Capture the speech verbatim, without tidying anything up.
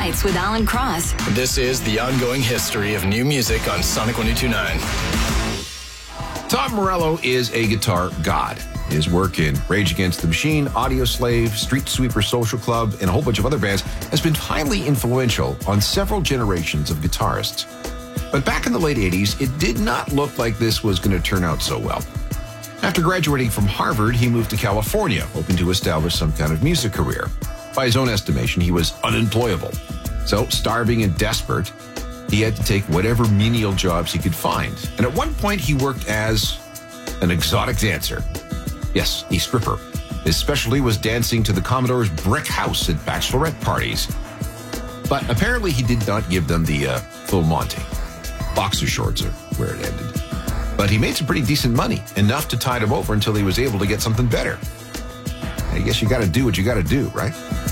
Nights with Alan Cross. This is the ongoing history of new music on Sonic one oh two point nine. Tom Morello is a guitar god. His work in Rage Against the Machine, Audio Slave, Street Sweeper Social Club, and a whole bunch of other bands has been highly influential on several generations of guitarists. But back in the late eighties, it did not look like this was going to turn out so well. After graduating from Harvard, he moved to California, hoping to establish some kind of music career. By his own estimation, he was unemployable. So, starving and desperate, he had to take whatever menial jobs he could find. And at one point, he worked as an exotic dancer. Yes, a stripper. His specialty was dancing to the Commodore's Brick House at bachelorette parties. But apparently, he did not give them the uh, full Monty. Boxer shorts are where it ended. But he made some pretty decent money, enough to tide him over until he was able to get something better. I guess you got to do what you got to do, right?